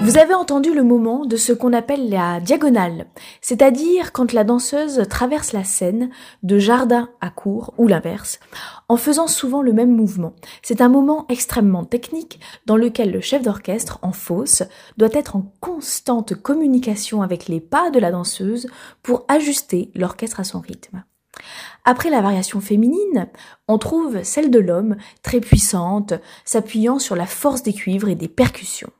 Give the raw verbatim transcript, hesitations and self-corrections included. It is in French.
Vous avez entendu le moment de ce qu'on appelle la diagonale, c'est-à-dire quand la danseuse traverse la scène de jardin à cour ou l'inverse, en faisant souvent le même mouvement. C'est un moment extrêmement technique dans lequel le chef d'orchestre en fosse doit être en constante communication avec les pas de la danseuse pour ajuster l'orchestre à son rythme. Après la variation féminine, on trouve celle de l'homme, très puissante, s'appuyant sur la force des cuivres et des percussions.